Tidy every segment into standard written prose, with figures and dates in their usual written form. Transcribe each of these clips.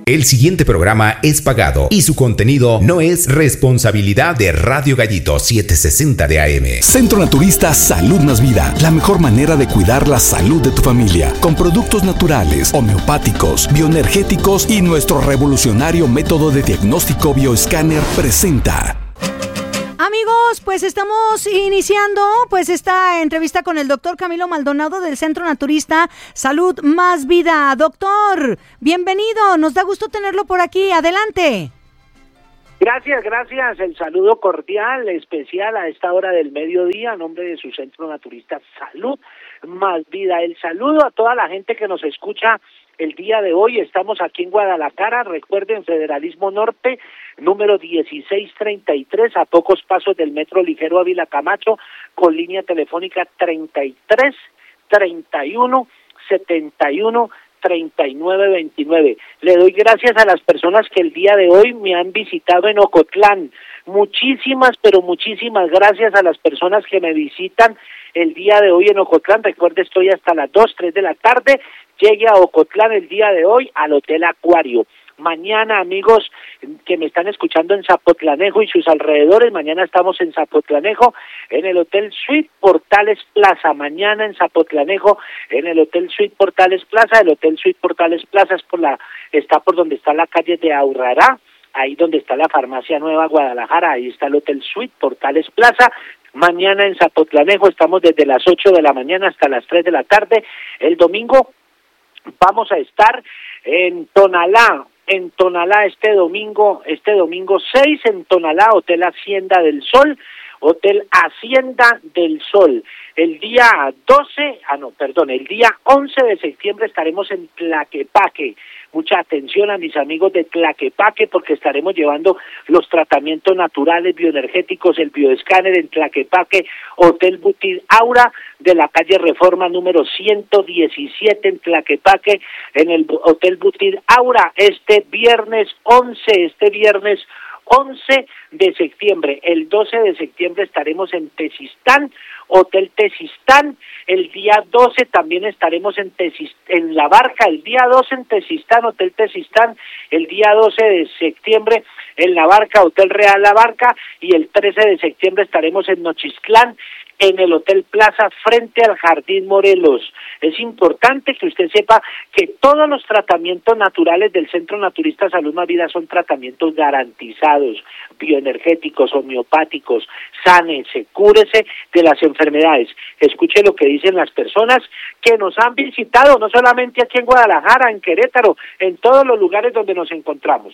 El siguiente programa es pagado y su contenido no es responsabilidad de Radio Gallito 760 de AM. Centro Naturista Salud Más Vida, la mejor manera de cuidar la salud de tu familia, con productos naturales, homeopáticos, bioenergéticos y nuestro revolucionario método de diagnóstico bioescáner presenta. Amigos, pues estamos iniciando esta entrevista con el doctor Camilo Maldonado del Centro Naturista Salud Más Vida. Doctor, bienvenido, nos da gusto tenerlo por aquí, adelante. Gracias. El saludo cordial, especial a esta hora del mediodía, a nombre de su Centro Naturista Salud Más Vida. El saludo a toda la gente que nos escucha el día de hoy. Estamos aquí en Guadalajara, recuerden, Federalismo Norte, número 1633, a pocos pasos del Metro Ligero Ávila Camacho, con línea telefónica 33 31 71 3929. Le doy gracias a las personas que el día de hoy me han visitado en Ocotlán. Muchísimas gracias a las personas que me visitan el día de hoy en Ocotlán. Recuerde, estoy hasta las 2, 3 de la tarde. Llegue a Ocotlán el día de hoy al Hotel Acuario. Mañana, amigos que me están escuchando en Zapotlanejo y sus alrededores, mañana estamos en Zapotlanejo, en el Hotel Suite Portales Plaza. Mañana en Zapotlanejo, en el Hotel Suite Portales Plaza. El Hotel Suite Portales Plaza está por donde está la calle de Aurrará, ahí donde está la Farmacia Nueva Guadalajara, ahí está el Hotel Suite Portales Plaza. Mañana en Zapotlanejo estamos desde las 8 de la mañana hasta las 3 de la tarde. El domingo vamos a estar en Tonalá este domingo 6 en Tonalá, Hotel Hacienda del Sol. El día 11 de septiembre estaremos en Tlaquepaque. Mucha atención a mis amigos de Tlaquepaque, porque estaremos llevando los tratamientos naturales bioenergéticos, el bioescáner en Tlaquepaque, Hotel Butir Aura, de la calle Reforma número 117 en Tlaquepaque, en el Hotel Butir Aura, este viernes 11 de septiembre. El 12 de septiembre estaremos en Tezistán, Hotel Tezistán. El día 12 también estaremos en La Barca. El día 12 en Tezistán, Hotel Tezistán. El día 12 de septiembre en La Barca, Hotel Real La Barca. Y el 13 de septiembre estaremos en Nochistlán, en el Hotel Plaza, frente al Jardín Morelos. Es importante que usted sepa que todos los tratamientos naturales del Centro Naturista Salud Más Vida son tratamientos garantizados, bioenergéticos, homeopáticos. Sánese, cúrese de las enfermedades. Escuche lo que dicen las personas que nos han visitado, no solamente aquí en Guadalajara, en Querétaro, en todos los lugares donde nos encontramos.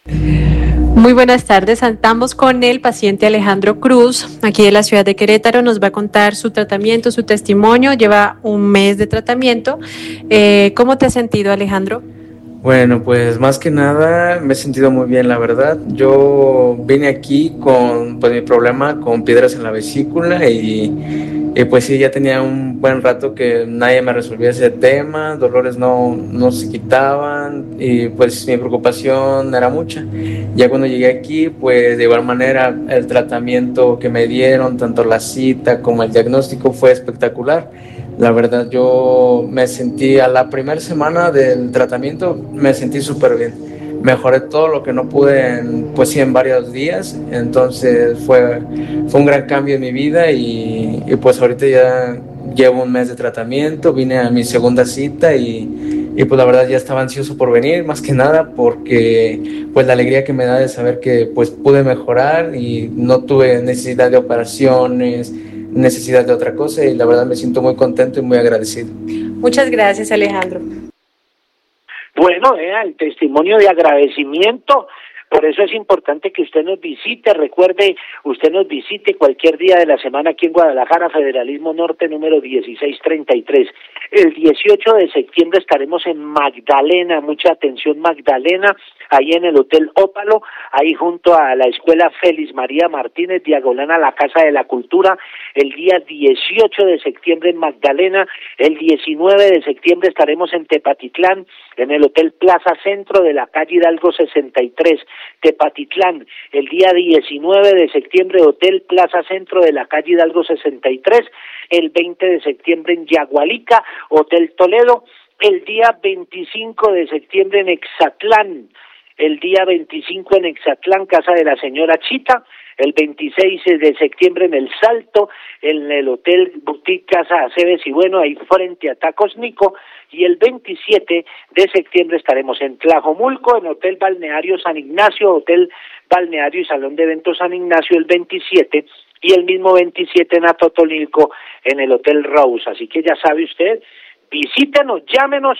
Muy buenas tardes, estamos con el paciente Alejandro Cruz, aquí de la ciudad de Querétaro. Nos va a contar su tratamiento, su testimonio. Lleva un mes de tratamiento. ¿Cómo te has sentido, Alejandro? Bueno, pues más que nada me he sentido muy bien, la verdad. Yo vine aquí con mi problema con piedras en la vesícula y pues sí, ya tenía un buen rato que nadie me resolvía ese tema, dolores no se quitaban y pues mi preocupación era mucha. Ya cuando llegué aquí, pues de igual manera el tratamiento que me dieron, tanto la cita como el diagnóstico, fue espectacular. La verdad, yo me sentí a la primera semana del tratamiento, me sentí súper bien. Mejoré todo lo que no pude en varios días. Entonces fue un gran cambio en mi vida y pues ahorita ya llevo un mes de tratamiento. Vine a mi segunda cita y pues la verdad ya estaba ansioso por venir, más que nada porque pues la alegría que me da de saber que pues pude mejorar y no tuve necesidad de operaciones, necesidad de otra cosa, y la verdad me siento muy contento y muy agradecido. Muchas gracias, Alejandro. Bueno, el testimonio de agradecimiento. Por eso es importante que usted nos visite. Recuerde, usted nos visite cualquier día de la semana aquí en Guadalajara, Federalismo Norte, número 1633. El 18 de septiembre estaremos en Magdalena, mucha atención, Magdalena, ahí en el Hotel Ópalo, ahí junto a la Escuela Félix María Martínez, diagonal a la Casa de la Cultura. El día 18 de septiembre en Magdalena. El 19 de septiembre estaremos en Tepatitlán, en el Hotel Plaza Centro de la calle Hidalgo 63, Tepatitlán. El día 19 de septiembre, Hotel Plaza Centro de la calle Hidalgo 63. El 20 de septiembre en Yagualica, Hotel Toledo. el día 25 de septiembre en Exatlán, el día 25 en Exatlán, casa de la señora Chita, el 26 de septiembre en El Salto, en el Hotel Boutique Casa Aceves y bueno, ahí frente a Tacos Nico, y el 27 de septiembre estaremos en Tlajomulco, en Hotel Balneario San Ignacio, Hotel Balneario y Salón de Eventos San Ignacio el 27, y el mismo 27 en Atotonilco, en el Hotel Rose. Así que ya sabe usted, visítenos, llámenos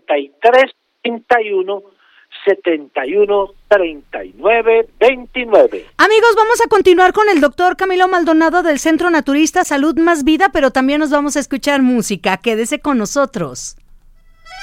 33-31-71-39-29. Amigos, vamos a continuar con el doctor Camilo Maldonado del Centro Naturista Salud Más Vida, pero también nos vamos a escuchar música. Quédese con nosotros.